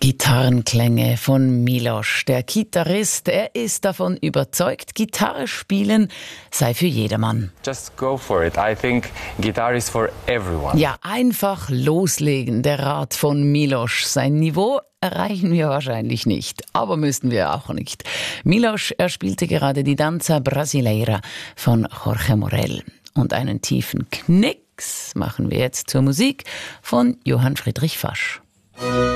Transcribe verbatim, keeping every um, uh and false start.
Gitarrenklänge von Miloš. Der Gitarrist, er ist davon überzeugt, Gitarre spielen sei für jedermann. Just go for it. I think guitar is for everyone. Ja, einfach loslegen, der Rat von Miloš. Sein Niveau erreichen wir wahrscheinlich nicht, aber müssten wir auch nicht. Miloš, er spielte gerade die Danza Brasileira von Jorge Morel. Und einen tiefen Knicks machen wir jetzt zur Musik von Johann Friedrich Fasch.